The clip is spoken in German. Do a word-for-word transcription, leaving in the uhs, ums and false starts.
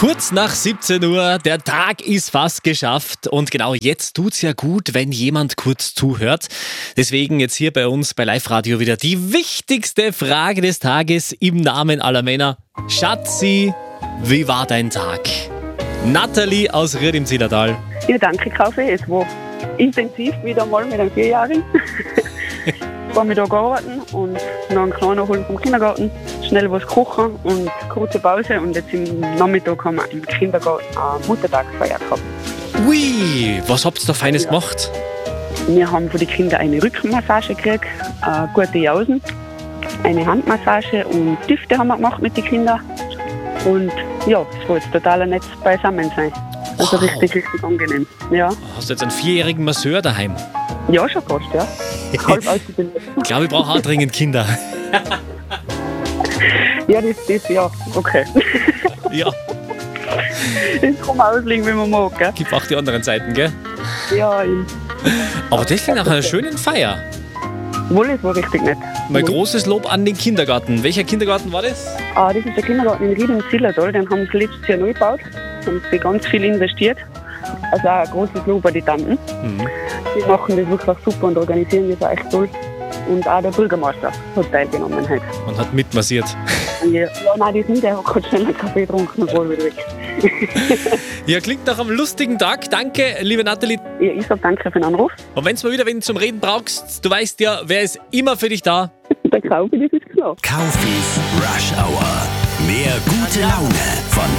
Kurz nach siebzehn Uhr, der Tag ist fast geschafft und genau jetzt tut's ja gut, wenn jemand kurz zuhört. Deswegen jetzt hier bei uns bei Live Radio wieder die wichtigste Frage des Tages im Namen aller Männer. Schatzi, wie war dein Tag? Nathalie aus Ried im Zillertal. Ja, danke, Kaufe. Es war intensiv wieder mal mit einem Vierjährigen. Vormittag arbeiten und noch einen Kleinen holen vom Kindergarten, schnell was kochen und kurze Pause. Und jetzt im Nachmittag haben wir im Kindergarten eine Muttertagsfeier gehabt. Ui, was habt ihr da Feines Ja. gemacht? Wir haben für die Kinder eine Rückenmassage gekriegt, äh, gute Jausen, eine Handmassage und Düfte haben wir gemacht mit den Kindern. Und ja, es war jetzt total ein nettes Beisammensein. Also Wow. richtig, richtig angenehm. Ja, Hast du jetzt einen vierjährigen Masseur daheim? ja schon fast, ja. Halb ausgebildet. Ich glaube, ich brauche auch dringend Kinder. Ja, das, das, ja, okay. Ja, Das kann man auslegen, wie man mag, gell? gibt auch die anderen Seiten, gell? Ja, im Aber das klingt nach einer schönen Feier. Wohl, es war richtig nett. Mein Mhm. großes Lob an den Kindergarten. Welcher Kindergarten war das? Ah, das ist der Kindergarten in Ried im Zillertal, den haben sie letztes Jahr neu gebaut. Haben sie ganz viel investiert. Also auch ein großes Lob an die Tanten. Mhm. Die machen das wirklich super und organisieren das auch echt toll. Und auch der Bürgermeister hat teilgenommen heute. Und hat mitmassiert. Ja, ja, nein, das nicht, der hat gerade schnell einen Kaffee getrunken und war wieder weg. Ja, klingt nach einem lustigen Tag. Danke, liebe Nathalie. Ja, ich sag danke für den Anruf. Und wenn du mal wieder wen zum Reden brauchst, du weißt ja, wer ist immer für dich da. Der Kaufi, das ist klar. Kaufis Rush Hour. Mehr gute Laune von